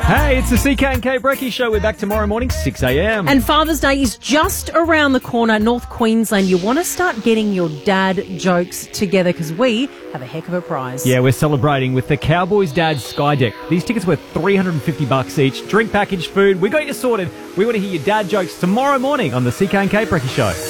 Hey, it's the CK and K Brekkie Show. We're back tomorrow morning, 6 a.m. And Father's Day is just around the corner, North Queensland. You want to start getting your dad jokes together because we have a heck of a prize. Yeah, we're celebrating with the Cowboys Dad Sky Deck. These tickets worth $350 each. Drink package, food. We got you sorted. We want to hear your dad jokes tomorrow morning on the CK and K Brekkie Show.